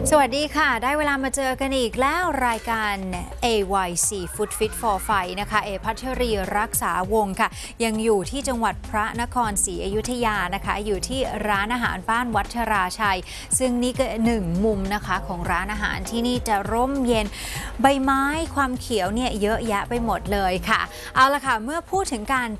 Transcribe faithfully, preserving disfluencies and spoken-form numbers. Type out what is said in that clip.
สวัสดีค่ะได้เวลามาเจอกันอีกแล้วรายการ เอ วาย ซี Food Fit for Fight นะคะเอพัชรีรักษาวงศ์ค่ะยังอยู่ที่จังหวัดพระนครศรีอยุธยานะคะอยู่ที่ร้านอาหารบ้านวัชราชัยซึ่งนี่ก็หนึ่งมุมนะคะของร้านอาหารที่นี่จะร่มเย็นใบไม้ความเขียวเนี่ยเยอะแยะไปหมดเลยค่ะเอาละค่ะเมื่อพูดถึงการ